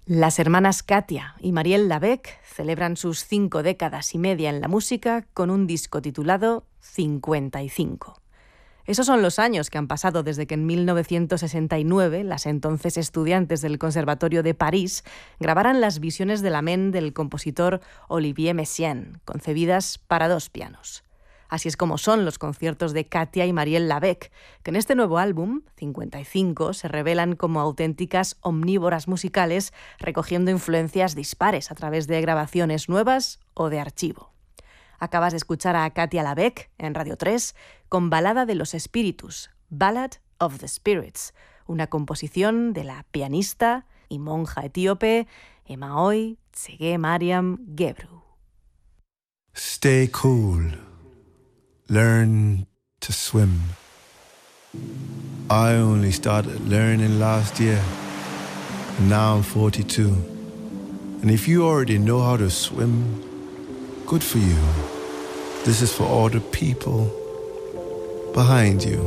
Las hermanas Katia y Marielle Labec celebran sus 5 décadas y media en la música con un disco titulado 55. Esos son los años que han pasado desde que en 1969 las entonces estudiantes del Conservatorio de París grabaran las visiones de la mente del compositor Olivier Messiaen, concebidas para 2 pianos. Así es como son los conciertos de Katia y Marielle Labec, que en este nuevo álbum, 55, se revelan como auténticas omnívoras musicales, recogiendo influencias dispares a través de grabaciones nuevas o de archivo. Acabas de escuchar a Katia Labec en Radio 3 con Balada de los Espíritus, Ballad of the Spirits, una composición de la pianista y monja etíope Emaoy Tsege Mariam Gebru. Stay cool. Learn to swim. I only started learning last year, and now I'm 42. And if you already know how to swim, good for you. This is for all the people behind you.